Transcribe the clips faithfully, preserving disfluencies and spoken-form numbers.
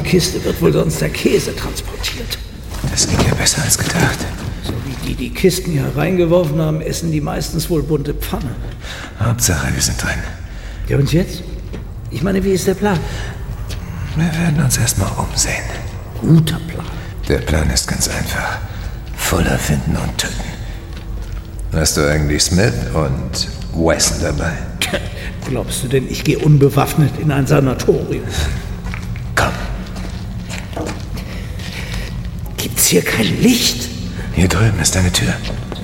Kiste wird wohl sonst der Käse transportiert. Das ging ja besser als gedacht. So wie die die Kisten hier reingeworfen haben, essen die meistens wohl bunte Pfanne. Hauptsache, wir sind drin. Ja, und jetzt? Ich meine, wie ist der Plan? Wir werden uns erstmal umsehen. Guter Plan. Der Plan ist ganz einfach. Fuller finden und töten. Hast du eigentlich Smith und Wesson dabei? Glaubst du denn, ich gehe unbewaffnet in ein Sanatorium? Komm. Gibt's hier kein Licht? Hier drüben ist eine Tür.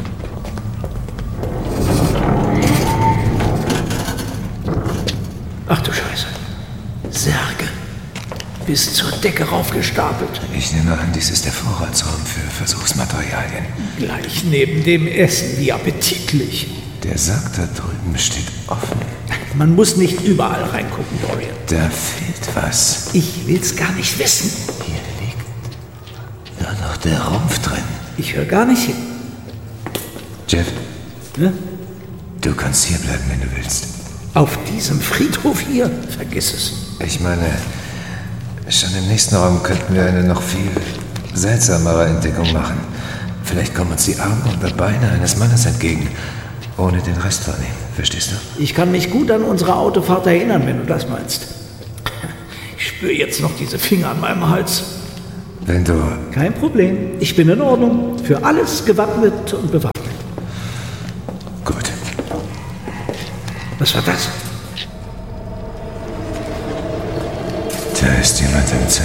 Ach du Scheiße. Särge. Bis zur Decke raufgestapelt. Ich nehme an, dies ist der Vorratsraum für Versuchsmaterialien. Gleich neben dem Essen. Wie appetitlich. Der Sack da drüben steht offen. Man muss nicht überall reingucken, Dorian. Da fehlt was. Ich will's gar nicht wissen. Hier liegt nur noch der Rumpf drin. Ich höre gar nicht hin. Jeff, Ne? du kannst hier bleiben, wenn du willst. Auf diesem Friedhof hier? Vergiss es. Ich meine, schon im nächsten Raum könnten wir eine noch viel seltsamere Entdeckung machen. Vielleicht kommen uns die Arme oder Beine eines Mannes entgegen, ohne den Rest vornehmen. Verstehst du? Ich kann mich gut an unsere Autofahrt erinnern, wenn du das meinst. Ich spüre jetzt noch diese Finger an meinem Hals. Wenn du... Kein Problem. Ich bin in Ordnung. Für alles gewappnet und bewaffnet. Gut. Was war das? Da ist jemand im Zimmer.